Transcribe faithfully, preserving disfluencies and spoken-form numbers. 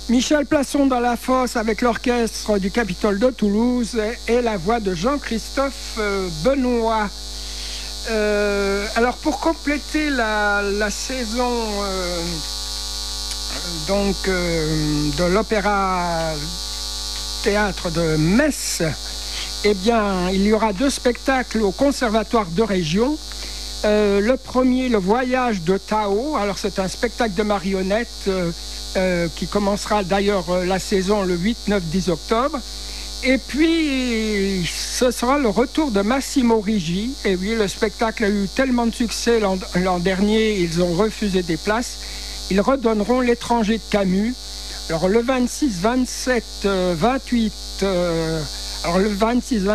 Michel Plasson dans la fosse avec l'orchestre du Capitole de Toulouse et la voix de Jean-Christophe Benoît. Euh, alors pour compléter la, la saison euh, donc euh, de l'Opéra Théâtre de Metz, eh bien il y aura deux spectacles au Conservatoire de Région. Euh, le premier, le Voyage de Tao. Alors c'est un spectacle de marionnettes euh, euh, qui commencera d'ailleurs euh, la saison le huit, neuf, dix octobre. Et puis ce sera le retour de Massimo Riggi. Et oui, le spectacle a eu tellement de succès l'an, l'an dernier, ils ont refusé des places. Ils redonneront L'étranger de Camus. Alors le vingt-six, vingt-sept, vingt-huit. Euh, alors le vingt-six,